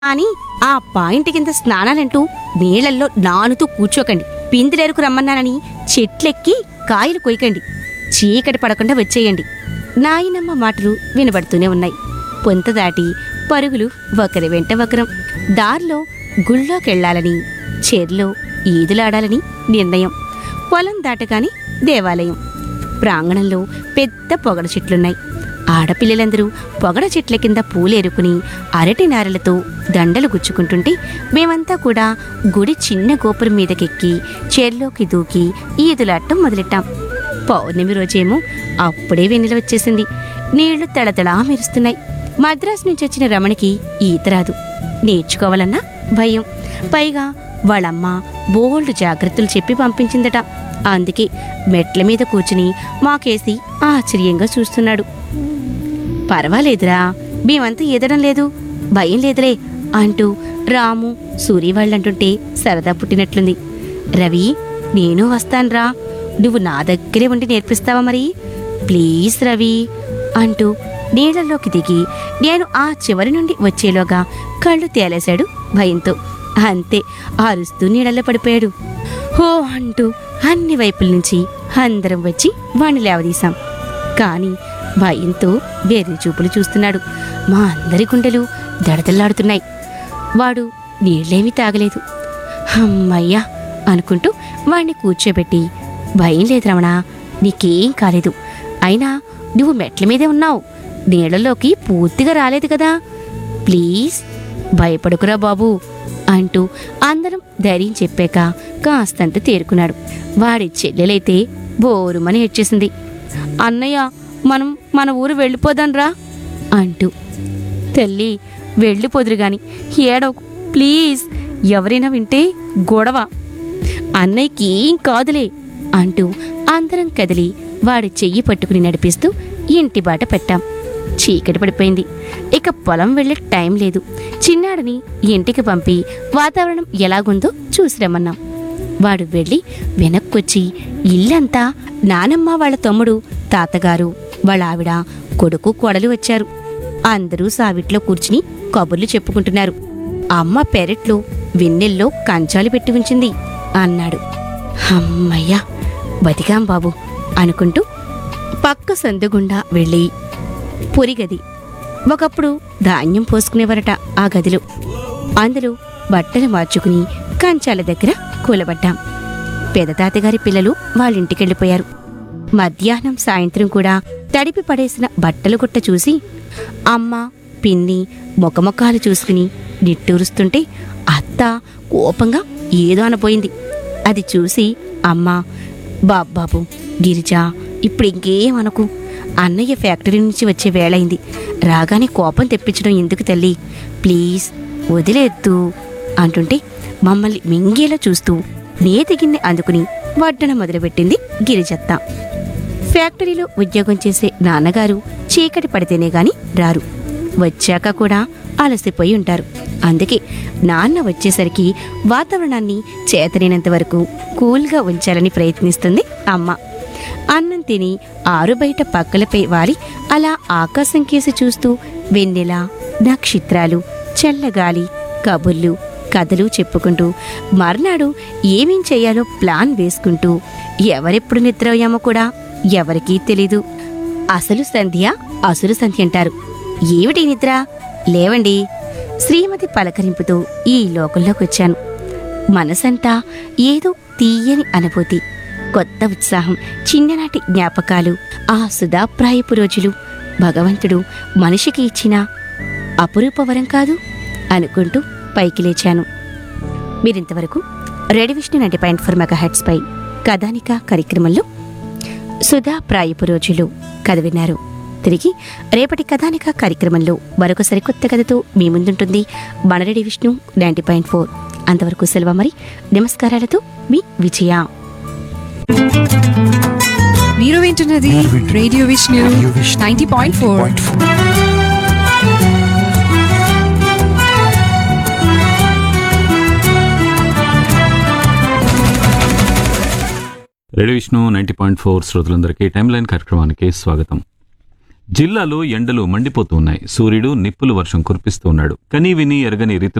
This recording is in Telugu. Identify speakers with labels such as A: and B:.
A: అని ఆ పాయింట్ కింద స్నానాలంటూ నీళ్లల్లో నానుతూ కూర్చోకండి. పిందిరేరుకు రమ్మన్నానని చెట్లెక్కి కాయలు కొయ్యకండి. చీకటి పడకుండా వచ్చేయండి. నాయనమ్మ మాటలు వినబడుతూనే ఉన్నాయి. పొంత దాటి పరుగులు ఒకరి వెంట ఒకరం. దారిలో గుళ్ళోకెళ్లాలని, చెర్లో ఈదులాడాలని నిర్ణయం. పొలం దాటగాని దేవాలయం. ప్రాంగణంలో పెద్ద పొగడ చెట్లున్నాయి. ఆడపిల్లలందరూ పొగడ చెట్ల కింద పూలేరుకుని అరటి నారలతో దండలు గుచ్చుకుంటుంటే మేమంతా కూడా గుడి చిన్న గోపురం మీదకెక్కి చెర్లోకి దూకి ఈదులాటం మొదలెట్టాం. పౌర్ణమి రోజేమో అప్పుడే వెన్నెల వచ్చేసింది. నీళ్లు తళతళా మెరుస్తున్నాయి. మద్రాసు నుంచి వచ్చిన రమణికి ఈత రాదు. నేర్చుకోవాలన్నా భయం. పైగా వాళ్ళమ్మ బోల్డ్ జాగ్రత్తలు చెప్పి పంపించిందట. అందుకే మెట్ల మీద కూర్చుని మాకేసి ఆశ్చర్యంగా చూస్తున్నాడు. పర్వాలేదురా, మేమంతా ఈదడం లేదు, భయం లేదులే అంటూ రాము సూరి వాళ్ళంటుంటే సరదా పుట్టినట్లుంది. రవి, నేను వస్తాన్రా, నువ్వు నా దగ్గరే ఉండి నేర్పిస్తావా మరి? ప్లీజ్ రవి అంటూ నీళ్లలోకి దిగి నేను ఆ చివరి నుండి వచ్చేలోగా కళ్ళు తేలేశాడు భయంతో. అంతే, అరుస్తూ నీళ్ళల్లో పడిపోయాడు. హో అంటూ అన్ని వైపుల నుంచి అందరం వచ్చి వాణ్ణి లేవదీశాం. కాని భయంతో వేరే చూపులు చూస్తున్నాడు. మా అందరి గుండెలు దడదల్లాడుతున్నాయి. వాడు నీళ్లేమీ తాగలేదు. అమ్మయ్యా అనుకుంటూ వాణ్ణి కూర్చోబెట్టి, భయం లేదు రమణ, నీకేం కాలేదు. అయినా నువ్వు మెట్ల మీదే ఉన్నావు, నీళ్లలోకి పూర్తిగా రాలేదు కదా, ప్లీజ్ భయపడుకురా బాబూ అంటూ అందరం ధైర్యం చెప్పాక కాస్తంత తేరుకున్నాడు. వాడి చెల్లెలైతే బోరుమని ఏడ్చేసింది. అన్నయ్య, మనం మన ఊరు వెళ్ళిపోదాన్రా అంటూ. తల్లి, వెళ్ళిపోదురు గాని ఏడవకు ప్లీజ్, ఎవరైనా వింటే గొడవ. అన్నయ్యకి ఏం కాదులే అంటూ అందరం కదిలి వాడి చెయ్యి పట్టుకుని నడిపిస్తూ ఇంటి బాట పెట్టాం. చీకటి పడిపోయింది. ఇక పొలం వెళ్లే టైం లేదు. చిన్నాడిని ఇంటికి పంపి వాతావరణం ఎలాగుందో చూసి రమ్మన్నాం. వాడు వెళ్ళి వెనక్కొచ్చి ఇల్లంతా నానమ్మ, వాళ్ళ తమ్ముడు, తాతగారు, వాళ్ళ ఆవిడ, కొడుకు, కోడలు వచ్చారు. అందరూ సావిట్లో కూర్చుని కబుర్లు చెప్పుకుంటున్నారు. అమ్మ పెరట్లో వెన్నెల్లో కంచాలు పెట్టి ఉంచింది అన్నాడు. అమ్మయ్యా, బతికాం బాబు అనుకుంటూ పక్క సందుగుండా వెళ్ళి పొరిగది. ఒకప్పుడు ధాన్యం పోసుకునేవారట ఆ గదిలో. అందులో బట్టలు మార్చుకుని కంచాల దగ్గర కూలబడ్డాం. పెదతాతగారి పిల్లలు వాళ్ళింటికెళ్ళిపోయారు. మధ్యాహ్నం సాయంత్రం కూడా తడిపి పడేసిన బట్టలు గుట్ట చూసి అమ్మ, పిన్ని మొఖమొఖాలు చూసుకుని నిట్టూరుస్తుంటే అత్త కోపంగా ఏదో అనపోయింది. అది చూసి అమ్మ, బాబాబు, గిరిజా, ఇప్పుడు ఇంకేం అనకు, అన్నయ్య ఫ్యాక్టరీ నుంచి వచ్చే వేళయింది, రాగానే కోపం తెప్పించడం ఎందుకు తల్లి, ప్లీజ్ వదిలేద్దు అంటుంటే మమ్మల్ని మింగేలా చూస్తూ నేతి గిన్నె అందుకుని వడ్డన మొదలుపెట్టింది గిరిజత్త. ఫ్యాక్టరీలో ఉద్యోగం చేసే నాన్నగారు చీకటి పడితేనే గాని రారు. వచ్చాక కూడా అలసిపోయి ఉంటారు. అందుకే నాన్న వచ్చేసరికి వాతావరణాన్ని చేతనైనంత వరకు కూల్గా ఉంచాలని ప్రయత్నిస్తుంది అమ్మ. అన్నం తిని ఆరు బయట పక్కలపై వాలి అలా ఆకాశం కేసి చూస్తూ వెన్నెల, నక్షత్రాలు, చల్లగాలి, కబుర్లు, కథలు చెప్పుకుంటూ మర్నాడు ఏమేం చెయ్యాలో ప్లాన్ వేసుకుంటూ ఎవరెప్పుడు నిద్రయ్యామో కూడా ఎవరికీ తెలీదు. అసలు సంధ్య అసురు సంధ్య అంటారు. ఏమిటి నిద్ర, లేవండి. శ్రీమతి పలకరింపుతో ఈ లోకంలోకొచ్చాను. మనసంతా ఏదో తీయని అనుభూతి, కొత్త ఉత్సాహం, చిన్ననాటి జ్ఞాపకాలు, ఆ సుధాప్రాయపు రోజులు భగవంతుడు మనిషికి ఇచ్చిన అపురూప వరం కాదు అనుకుంటూ పైకి లేచాను. మీరింతవరకు రేడియో విష్ణు 90.4 మెగాహెర్ట్జ్ పై కథానిక కార్యక్రమంలో సుధాప్రాయపు రోజులు కథ విన్నారు. తిరిగి రేపటి కథానిక కార్యక్రమంలో మరొక సరికొత్త కథతో మీ ముందుంటుంది మన రేడియో విష్ణు 90.4. అంతవరకు సెలవు మరి. నమస్కారాలతో మీ విజయ.
B: మీరు వింటున్నది రేడియో విష్ణు 90.4.
C: రేడియో విష్ణు 90.4 శ్రోతలందరికీ టైమ్ లైన్ కార్యక్రమానికి స్వాగతం. జిల్లాలో ఎండలు మండిపోతూ ఉన్నాయి. సూర్యుడు నిప్పులు వర్షం కురిపిస్తూ ఉన్నాడు. కనీ విని ఎరగని రీతిలో